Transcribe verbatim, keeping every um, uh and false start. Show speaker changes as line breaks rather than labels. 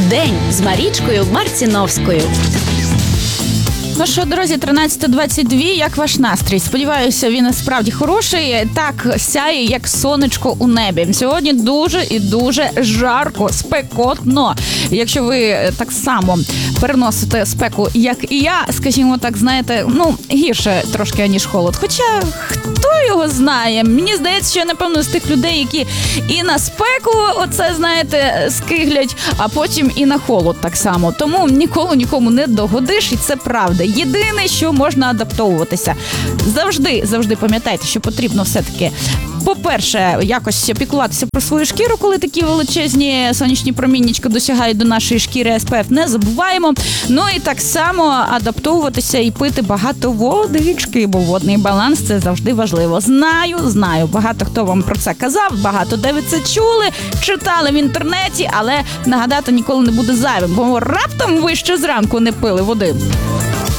День з Марічкою Марціновською.
Ну що, друзі, тринадцята двадцять два, як ваш настрій? Сподіваюся, він справді хороший, так сяє, як сонечко у небі. Сьогодні дуже і дуже жарко, спекотно. Якщо ви так само переносите спеку, як і я, скажімо так, знаєте, ну, гірше трошки, аніж холод. Хоча, хто його знає? Мені здається, що я, напевно, з тих людей, які і на спеку, оце, знаєте, скиглять, а потім і на холод так само. Тому ніколи нікому не догодиш, і це правда. Єдине, що можна адаптовуватися. Завжди, завжди пам'ятайте, що потрібно все-таки, по-перше, якось піклуватися про свою шкіру, коли такі величезні сонячні проміннячка досягають до нашої шкіри. ес пе еф не забуваємо. Ну і так само адаптовуватися і пити багато водички, бо водний баланс – це завжди важливо. Знаю, знаю, багато хто вам про це казав, багато де ви це чули, читали в інтернеті, але нагадати ніколи не буде зайвим, бо раптом ви ще зранку не пили води.